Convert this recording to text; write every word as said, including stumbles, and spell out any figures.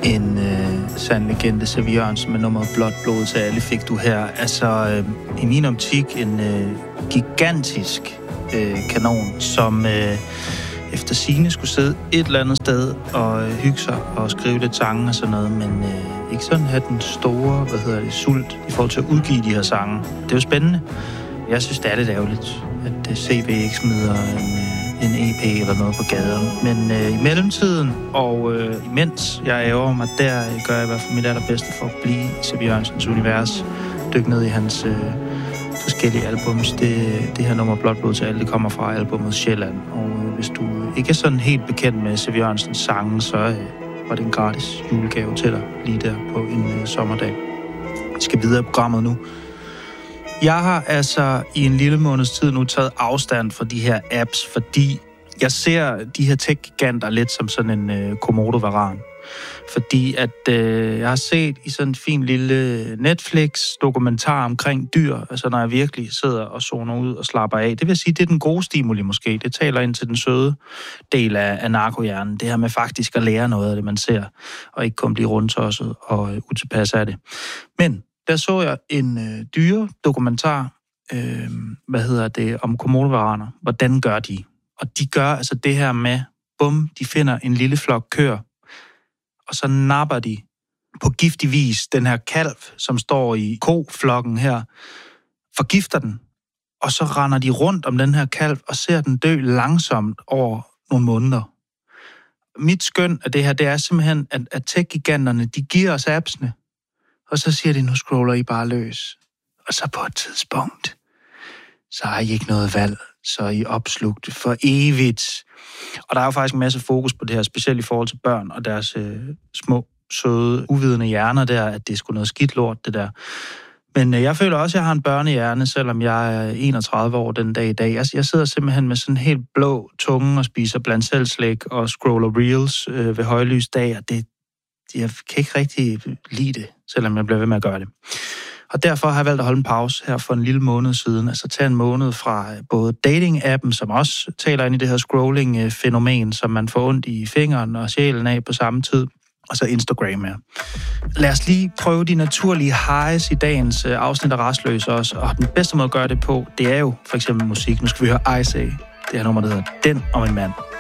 En øh, sand legende, Sevi Jørgensen med nummeret Blåt blod til alle fik du her. Altså, øh, i min optik en øh, gigantisk øh, kanon, som øh, efter sigende skulle sidde et eller andet sted og øh, hygge sig og skrive lidt sange og sådan noget, men øh, ikke sådan have den store, hvad hedder det, sult i forhold til at udgive de her sange. Det er jo spændende. Jeg synes, det er lidt ærgerligt, at øh, C V ikke smider en... Øh, en E P eller noget på gaden. Men øh, i mellemtiden, og øh, imens jeg ærger mig, der gør jeg i hvert fald mit allerbedste for at blive i Sevi Jørgensens univers. Dyk ned i hans øh, forskellige albums. Det, det her nummer Blåt blod til alle, det kommer fra albumet Sjælland. Og øh, hvis du ikke er sådan helt bekendt med Sevi Jørgensens sange, så øh, var det en gratis julegave til dig lige der på en øh, sommerdag. Vi skal videre i programmet nu. Jeg har altså i en lille måneds tid nu taget afstand fra de her apps, fordi jeg ser de her tech-giganter lidt som sådan en øh, Komodo-varan. Fordi at øh, jeg har set i sådan en fin lille Netflix-dokumentar omkring dyr, altså når jeg virkelig sidder og zoner ud og slapper af. Det vil sige, det er den gode stimuli måske. Det taler ind til den søde del af, af narkohjernen. Det her med faktisk at lære noget af det, man ser, og ikke kun blive rundtosset og øh, utilpas af det. Men der så jeg en øh, dyre dokumentar, øh, hvad hedder det, om komodovaraner. Hvordan gør de? Og de gør altså det her med, bum, de finder en lille flok køer, og så napper de på giftig vis den her kalv, som står i koflokken her, forgifter den, og så render de rundt om den her kalv og ser den dø langsomt over nogle måneder. Mit skøn af det her, det er simpelthen, at, at tech-giganterne, de giver os appsene, og så siger de, nu scroller I bare løs. Og så på et tidspunkt, så har I ikke noget valg, så er I opslugt for evigt. Og der er jo faktisk en masse fokus på det her, specielt i forhold til børn og deres øh, små, søde, uvidende hjerner der, at det er sgu noget skidt lort, det der. Men øh, jeg føler også, at jeg har en børnehjerne, selvom jeg er enogtredive år den dag i dag. Jeg, jeg sidder simpelthen med sådan en helt blå tunge og spiser blandt selv slik og scroller reels øh, ved højlys dag, og det jeg kan ikke rigtig lide det, selvom jeg bliver ved med at gøre det. Og derfor har jeg valgt at holde en pause her for en lille måned siden. Altså tage en måned fra både dating-appen, som også taler ind i det her scrolling-fænomen, som man får ondt i fingeren og sjælen af på samme tid. Og så Instagram her. Lad os lige prøve de naturlige highs i dagens afsnit af Rastløs også. Og den bedste måde at gøre det på, det er jo for eksempel musik. Nu skal vi høre Ice A. Det her nummer, der hedder Den om en mand.